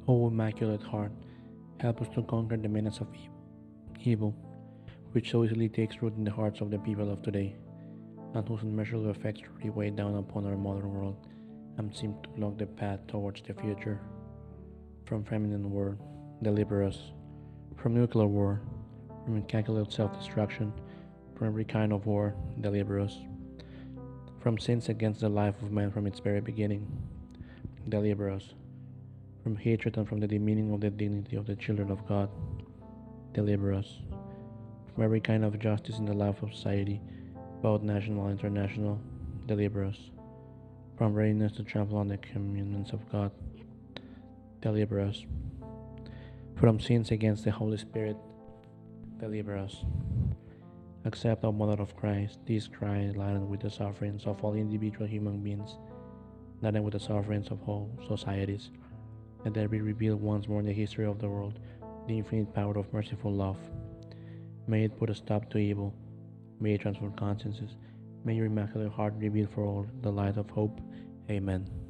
O Immaculate Heart, help us to conquer the menace of evil, which so easily takes root in the hearts of the people of today, and whose unmeasurable effects already weigh down upon our modern world and seem to block the path towards the future. From feminine war, deliver us. From nuclear war, from incalculable self-destruction, from every kind of war, deliver us. From sins against the life of man from its very beginning, deliver us. From hatred and from the demeaning of the dignity of the children of God, deliver us. From every kind of justice in the life of society, both national and international, deliver us. From readiness to trample on the commandments of God, deliver us. From sins against the Holy Spirit, deliver us. Accept, O Mother of Christ, these cries laden with the sufferings of all individual human beings, laden with the sufferings of whole societies. Let there be revealed once more in the history of the world the infinite power of merciful love. May it put a stop to evil. May it transform consciences. May your Immaculate Heart reveal for all the light of hope. Amen.